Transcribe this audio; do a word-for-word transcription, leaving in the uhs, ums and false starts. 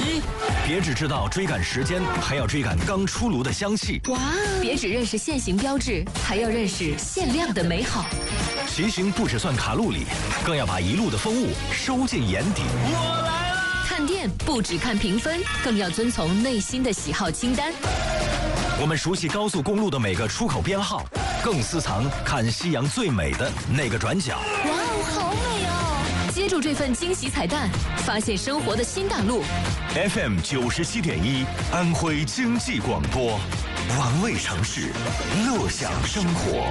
一。别只知道追赶时间，还要追赶刚出炉的香气。 哇！别只认识限行标志，还要认识限量的美好。 骑行不只算卡路里，更要把一路的风物收进眼底。 我来了！ 看店不只看评分，更要遵从内心的喜好清单。 我们熟悉高速公路的每个出口编号，更私藏看夕阳最美的那个转角。 哇哦，好美哦！接住这份惊喜彩蛋，发现生活的新大陆。 F M 九十七点一，安徽经济广播，玩味城市，乐享生活。